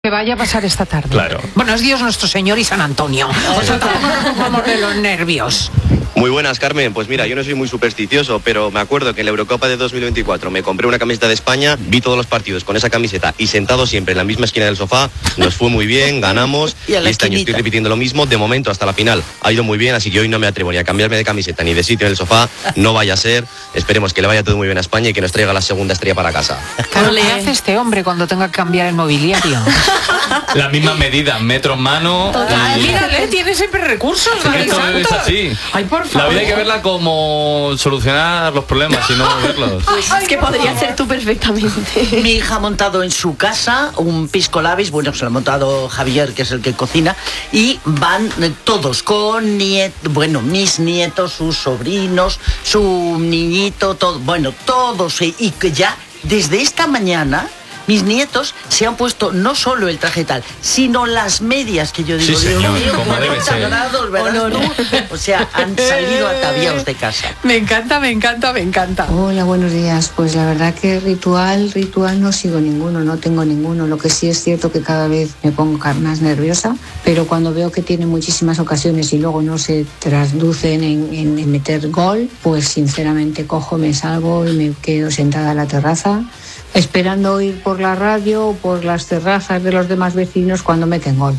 Que vaya a pasar esta tarde. Claro. Bueno, es Dios nuestro Señor y San Antonio. O sea, tampoco nos ocupamos de los nervios. Muy buenas, Carmen. Pues mira, yo no soy muy supersticioso, pero me acuerdo que en la Eurocopa de 2024 me compré una camiseta de España, vi todos los partidos con esa camiseta y sentado siempre en la misma esquina del sofá, nos fue muy bien, ganamos y este año estoy repitiendo lo mismo, de momento hasta la final ha ido muy bien, así que hoy no me atrevo ni a cambiarme de camiseta ni de sitio en el sofá, no vaya a ser, esperemos que le vaya todo muy bien a España y que nos traiga la segunda estrella para casa. ¿Qué le hace este hombre cuando tenga que cambiar el mobiliario? La misma medida, metro en mano. Mírale, tiene siempre recursos, Es que esto es así. Ay, por favor. La vida hay que verla como solucionar los problemas y no verlos. Pues es que podría ser tú perfectamente. Mi hija ha montado en su casa un pisco labis, bueno, se lo ha montado Javier, que es el que cocina, y van todos con mis nietos, sus sobrinos, su niñito, todo, bueno, todos, y que ya desde esta mañana mis nietos se han puesto no solo el traje tal, sino las medias, que yo digo, Sí, Dios señor, mío, como debe 40 ser. grados, ¿verdad? O sea, han salido ataviados de casa. Me encanta, me encanta, me encanta. Hola, buenos días. Pues la verdad que ritual no sigo ninguno, no tengo ninguno. Lo que sí es cierto que cada vez me pongo más nerviosa, pero cuando veo que tiene muchísimas ocasiones y luego no se traducen en meter gol, pues sinceramente cojo, me salgo y me quedo sentada en la terraza esperando oír por la radio o por las terrazas de los demás vecinos cuando meten gol.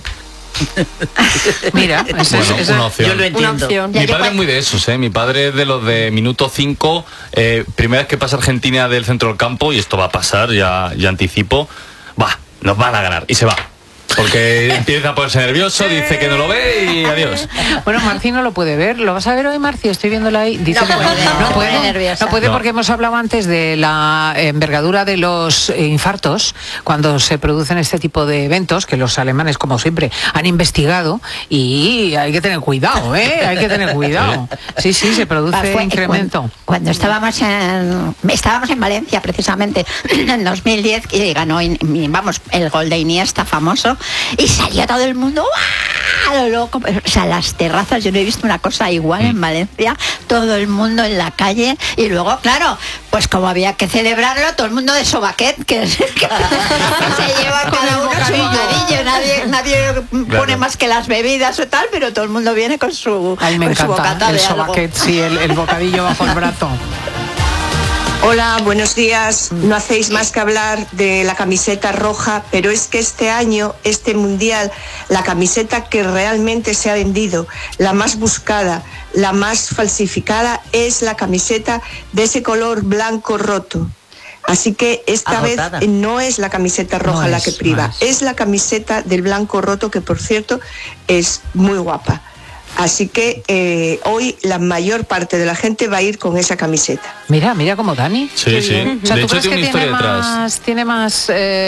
Mira, Bueno, una opción. Yo lo entiendo. Mi padre es muy de esos, ¿eh? Mi padre es de los de minuto 5, primera vez que pasa Argentina del centro del campo, y esto va a pasar, ya anticipo, nos van a ganar, y se va. Porque empieza a ponerse nervioso, dice que no lo ve y adiós. Bueno, Marci no lo puede ver. ¿Lo vas a ver hoy, Marci? Estoy viéndola ahí. Dice No que puede, no puede porque hemos hablado antes de la envergadura de los infartos cuando se producen este tipo de eventos, que los alemanes, como siempre, han investigado y hay que tener cuidado, ¿eh? Hay que tener cuidado. Sí, se produce incremento. Cuando estábamos en Valencia, precisamente, en 2010, y ganó, el gol de Iniesta famoso, y salió todo el mundo ¡guau! Lo loco. O sea, las terrazas, yo no he visto una cosa igual en Valencia, todo el mundo en la calle, y luego, claro, pues como había que celebrarlo, todo el mundo de sobaquet, que se lleva cada uno su bocadillo, nadie pone más que las bebidas o tal, pero todo el mundo viene con su, Ay, me encanta bocata el de algo. sobaquet, sí, el bocadillo bajo el brazo. Hola, buenos días. No hacéis más que hablar de la camiseta roja, pero es que este año, este mundial, la camiseta que realmente se ha vendido, la más buscada, la más falsificada, es la camiseta de ese color blanco roto. Así que esta Agotada. vez no es la camiseta roja la que priva, es la camiseta del blanco roto, que por cierto es muy guapa. Así que hoy la mayor parte de la gente va a ir con esa camiseta. Mira como Dani. Sí. O sea, De ¿tú hecho, crees tiene una historia detrás. tiene más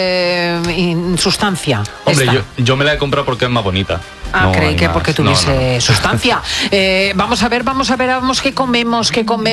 sustancia? Hombre, yo me la he comprado porque es más bonita. Ah, No creí hay que más. porque No, tuviese sustancia. Vamos a ver qué comemos.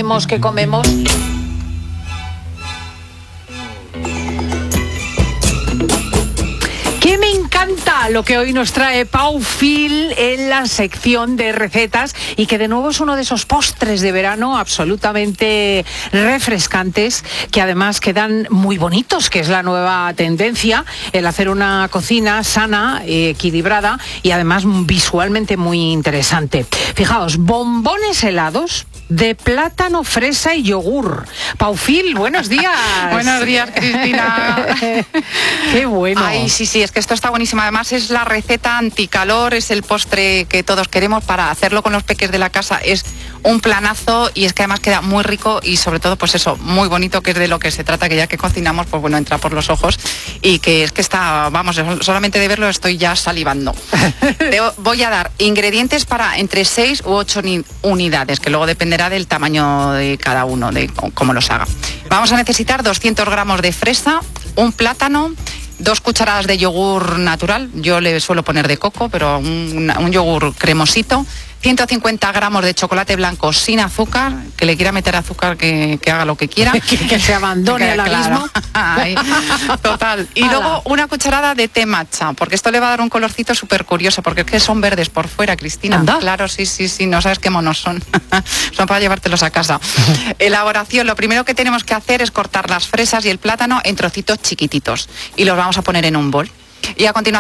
Que me encanta lo que hoy nos trae Pau Fil en la sección de recetas, y que de nuevo es uno de esos postres de verano absolutamente refrescantes, que además quedan muy bonitos, que es la nueva tendencia, el hacer una cocina sana, equilibrada y además visualmente muy interesante. Fijaos, bombones helados de plátano, fresa y yogur. Pau Fil, buenos días. Buenos días, Cristina. Qué bueno. Ay, sí, es que esto está buenísimo. Además es la receta anticalor, es el postre que todos queremos para hacerlo con los peques de la casa. Es un planazo y es que además queda muy rico y sobre todo, pues eso, muy bonito, que es de lo que se trata, que ya que cocinamos, pues bueno, entra por los ojos y que es que está, solamente de verlo estoy ya salivando. Te voy a dar ingredientes para entre 6 u 8 unidades, que luego dependerá del tamaño de cada uno, de cómo los haga. Vamos a necesitar 200 gramos de fresa, un plátano, 2 cucharadas de yogur natural, yo le suelo poner de coco, pero un yogur cremosito, 150 gramos de chocolate blanco sin azúcar, que le quiera meter azúcar, que haga lo que quiera. que se abandone al abismo. Ay, total. Y luego una cucharada de té matcha, porque esto le va a dar un colorcito súper curioso, porque es que son verdes por fuera, Cristina. ¿Anda? Claro, sí, no sabes qué monos son. Son para llevártelos a casa. Elaboración, lo primero que tenemos que hacer es cortar las fresas y el plátano en trocitos chiquititos y los vamos a poner en un bol. Y a continuación